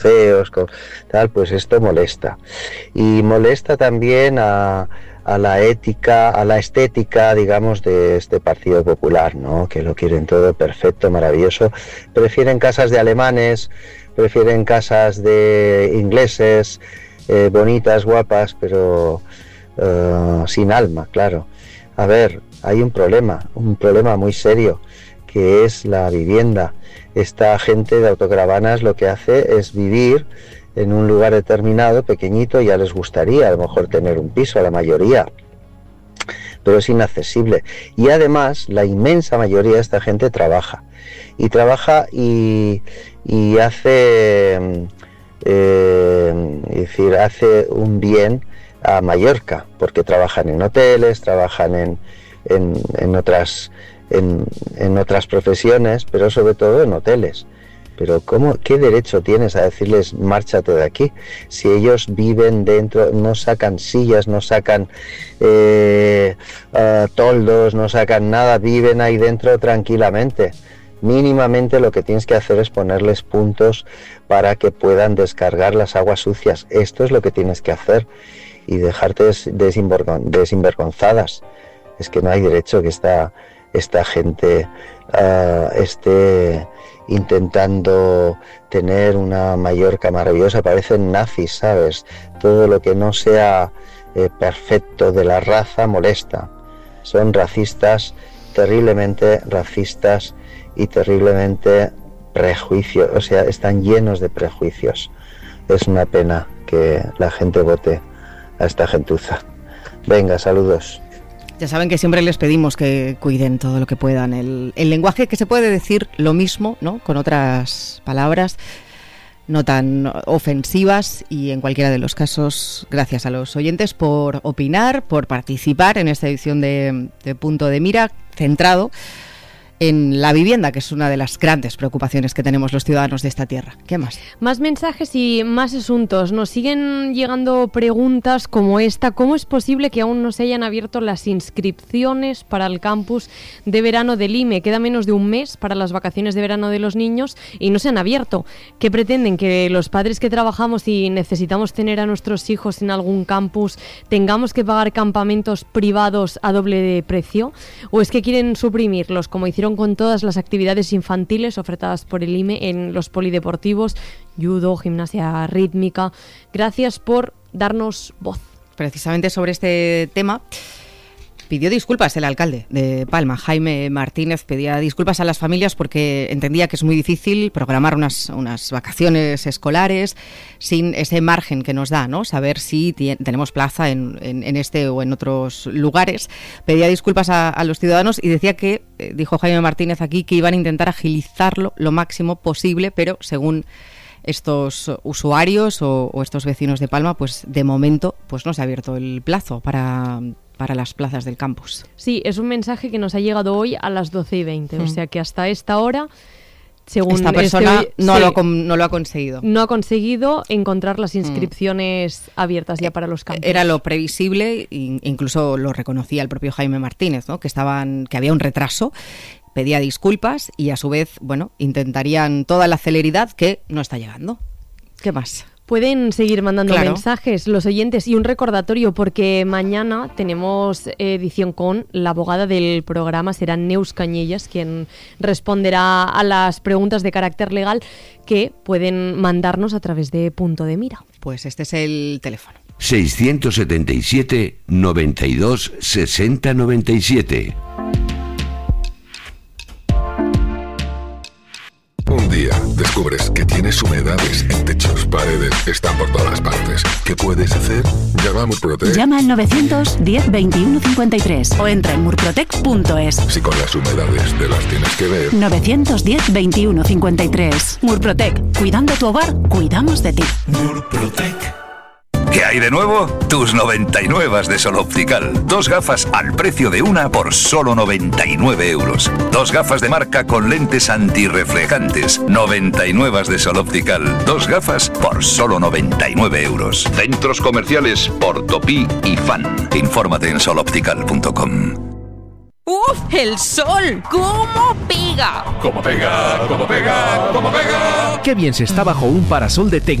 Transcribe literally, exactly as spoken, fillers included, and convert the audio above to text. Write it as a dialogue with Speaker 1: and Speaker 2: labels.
Speaker 1: feos, con tal, pues esto molesta. Y molesta también a, a la ética, a la estética, digamos, de este Partido Popular, ¿no? Que lo quieren todo perfecto, maravilloso. Prefieren casas de alemanes, prefieren casas de ingleses, eh, bonitas, guapas, pero uh, sin alma, claro. A ver, hay un problema, un problema muy serio, que es la vivienda. Esta gente de autocaravanas lo que hace es vivir en un lugar determinado, pequeñito, ya les gustaría a lo mejor tener un piso a la mayoría, pero es inaccesible. Y además la inmensa mayoría de esta gente trabaja, y trabaja y, y hace, eh, es decir, hace un bien a Mallorca, porque trabajan en hoteles, trabajan en, en, en otras... En, en otras profesiones, pero sobre todo en hoteles. Pero ¿cómo, qué derecho tienes a decirles márchate de aquí? Si ellos viven dentro, no sacan sillas, no sacan eh, uh, toldos, no sacan nada, viven ahí dentro tranquilamente. Mínimamente lo que tienes que hacer es ponerles puntos para que puedan descargar las aguas sucias. Esto es lo que tienes que hacer, y dejarte de sinvergonzadas. Es que no hay derecho que esta esta gente uh, esté intentando tener una Mallorca maravillosa. Parecen nazis, ¿sabes? Todo lo que no sea eh, perfecto de la raza molesta. Son racistas, terriblemente racistas y terriblemente prejuicios, o sea, están llenos de prejuicios. Es una pena que la gente vote a esta gentuza. Venga, saludos.
Speaker 2: Ya saben que siempre les pedimos que cuiden todo lo que puedan. El, el lenguaje, que se puede decir lo mismo, ¿no? Con otras palabras no tan ofensivas, y en cualquiera de los casos, gracias a los oyentes por opinar, por participar en esta edición de, de Punto de Mira, centrado en la vivienda, que es una de las grandes preocupaciones que tenemos los ciudadanos de esta tierra. ¿Qué más?
Speaker 3: Más mensajes y más asuntos. Nos siguen llegando preguntas como esta. ¿Cómo es posible que aún no se hayan abierto las inscripciones para el campus de verano del I M E? Queda menos de un mes para las vacaciones de verano de los niños y no se han abierto. ¿Qué pretenden? ¿Que los padres que trabajamos y necesitamos tener a nuestros hijos en algún campus tengamos que pagar campamentos privados a doble de precio? ¿O es que quieren suprimirlos, como hicieron con todas las actividades infantiles ofertadas por el I M E en los polideportivos, judo, gimnasia rítmica? Gracias por darnos voz.
Speaker 2: Precisamente sobre este tema pidió disculpas el alcalde de Palma, Jaime Martínez. Pedía disculpas a las familias porque entendía que es muy difícil programar unas, unas vacaciones escolares sin ese margen que nos da, ¿no? Saber si t- tenemos plaza en, en, en este o en otros lugares. Pedía disculpas a, a los ciudadanos y decía que, eh, dijo Jaime Martínez aquí, que iban a intentar agilizarlo lo máximo posible, pero según estos usuarios o, o estos vecinos de Palma, pues de momento pues no se ha abierto el plazo para... para las plazas del campus.
Speaker 3: Sí, es un mensaje que nos ha llegado hoy a las doce y veinte, mm. o sea que hasta esta hora, según
Speaker 2: esta persona
Speaker 3: este,
Speaker 2: no,
Speaker 3: sí,
Speaker 2: lo ha, no lo ha conseguido.
Speaker 3: No ha conseguido encontrar las inscripciones mm. abiertas ya para los campus.
Speaker 2: Era lo previsible, incluso lo reconocía el propio Jaime Martínez, ¿no? Que estaban, que había un retraso. Pedía disculpas y a su vez, bueno, intentarían toda la celeridad que no está llegando. ¿Qué más?
Speaker 3: Pueden seguir mandando
Speaker 2: claro.
Speaker 3: mensajes los oyentes, y un recordatorio porque mañana tenemos edición con la abogada del programa, será Neus Cañellas quien responderá a las preguntas de carácter legal que pueden mandarnos a través de Punto de Mira.
Speaker 2: Pues este es el teléfono.
Speaker 4: seiscientos setenta y siete, noventa y dos, sesenta, noventa y siete.
Speaker 5: Un día descubres que tienes humedades en techos, paredes, están por todas partes. ¿Qué puedes hacer? Llama a Murprotec.
Speaker 6: Llama al novecientos diez veintiuno cincuenta y tres o entra en murprotec punto es.
Speaker 5: Si con las humedades te las tienes que ver.
Speaker 6: novecientos diez veintiuno cincuenta y tres. Murprotec. Cuidando tu hogar, cuidamos de ti.
Speaker 7: Murprotec. ¿Qué hay de nuevo? Tus noventa y nueve de Sol Optical. Dos gafas al precio de una por solo noventa y nueve euros. Dos gafas de marca con lentes antirreflejantes. noventa y nueve de Sol Optical. Dos gafas por solo noventa y nueve euros. Centros comerciales Portopí y Fan. Infórmate en sol optical punto com.
Speaker 8: ¡Uf! ¡El sol! ¿Cómo pega?
Speaker 9: ¿Cómo pega? ¿Cómo pega? ¿Cómo pega?
Speaker 10: Qué bien se está bajo un parasol de tecnología.